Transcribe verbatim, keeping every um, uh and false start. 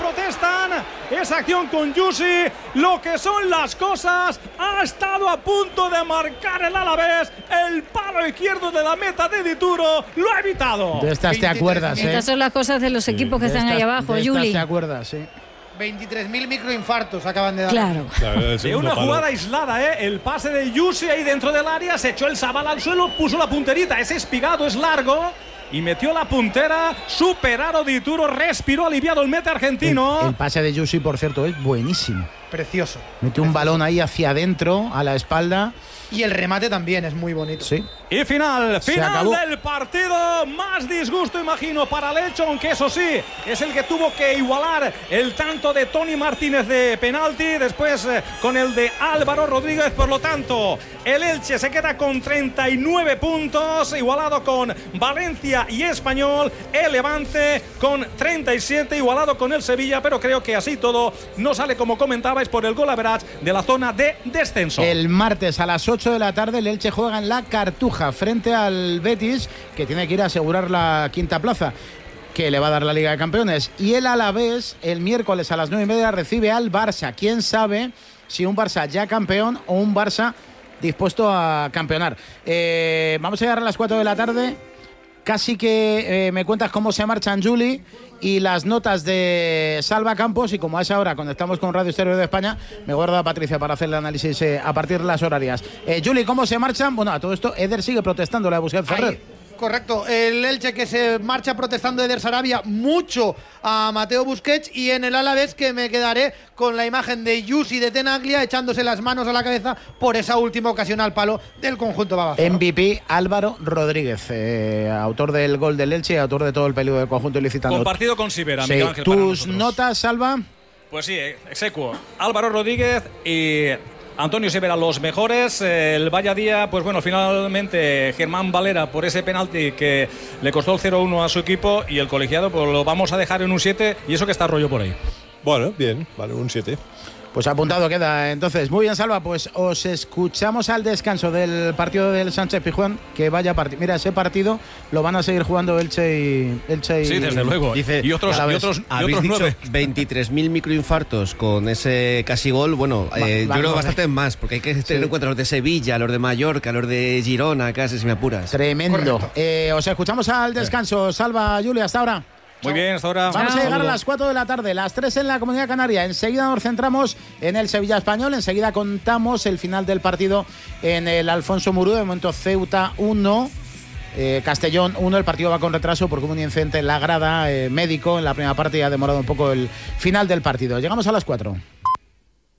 protestan esa acción con Yusi. Lo que son las cosas, ha estado a punto de marcar el Alavés. El palo izquierdo de la meta de Dituro lo ha evitado. De estas te acuerdas, ¿eh? Estas son las cosas de los sí. equipos que de están estas, ahí abajo, de estas Juli. te acuerdas, sí. veintitrés mil microinfartos acaban de dar. Claro. De una jugada aislada, ¿eh? El pase de Yusi ahí dentro del área, se echó el Zabal al suelo, puso la punterita. Ese espigado es largo y metió la puntera. Superado Dituro, respiró aliviado el meta argentino. El, el pase de Yusi, por cierto, es buenísimo. Precioso. Metió un balón ahí hacia adentro, a la espalda. Y el remate también es muy bonito. Sí. Y final, final del partido. Más disgusto, imagino, para el Elche, aunque eso sí, es el que tuvo que igualar el tanto de Tony Martínez de penalti. Después eh, con el de Álvaro Rodríguez. Por lo tanto, el Elche se queda con treinta y nueve puntos, igualado con Valencia y Español. El Levante con treinta y siete, igualado con el Sevilla. Pero creo que así todo no sale como comentabais por el goal average de la zona de descenso. El martes a las ocho de la tarde el Elche juega en la Cartuja frente al Betis, que tiene que ir a asegurar la quinta plaza, que le va a dar la Liga de Campeones. Y el Alavés el miércoles a las nueve y media recibe al Barça. Quién sabe si un Barça ya campeón o un Barça dispuesto a campeonar. Eh, vamos a llegar a las cuatro de la tarde. Casi que eh, me cuentas cómo se marchan Juli y las notas de Salva Campos, y como a esa hora conectamos con Radio Exterior de España, me guardo a Patricia para hacer el análisis eh, a partir de las horarias. Eh, Juli, ¿cómo se marchan? Bueno, a todo esto Eder sigue protestando la de Busquets Ferrer. Ahí. Correcto, el Elche que se marcha protestando Eder Sarabia mucho a Mateo Busquets, y en el Alavés que me quedaré con la imagen de Yusi de Tenaglia echándose las manos a la cabeza por esa última ocasión al palo del conjunto babazorro. M V P Álvaro Rodríguez, eh, autor del gol del Elche y autor de todo el peligro del conjunto ilicitano. Compartido con Sivera, sí. Miguel Ángel. ¿Tus notas, Salva? Pues sí, execuo. Álvaro Rodríguez y Antonio Sivera los mejores. El Valladía, pues bueno, finalmente Germán Valera por ese penalti que le costó el cero uno a su equipo, y el colegiado pues lo vamos a dejar en un siete, y eso que está rollo por ahí. Bueno, bien, vale, un siete. Pues apuntado queda. Entonces, muy bien, Salva, pues os escuchamos al descanso del partido del Sánchez Pizjuán, que vaya partido. Mira, ese partido lo van a seguir jugando Elche y Elche y sí, desde luego. Dice, y otros, y otros, y habéis otros dicho nueve. veintitrés mil microinfartos con ese casi gol. Bueno, Va, eh, va, yo creo no, bastante más, porque hay que tener sí. en cuenta los de Sevilla, los de Mallorca, los de Girona, casi si me apuras. Tremendo. Eh, os escuchamos al descanso. Salva, Julia, hasta ahora. Muy bien, hasta ahora. Vamos Chao. a llegar a las cuatro de la tarde, las tres en la Comunidad Canaria. Enseguida nos centramos en el Sevilla Español. Enseguida contamos el final del partido en el Alfonso Murú. De momento Ceuta uno, eh, Castellón uno. El partido va con retraso porque hubo un incidente en la grada eh, médico en la primera parte y ha demorado un poco el final del partido. Llegamos a las cuatro.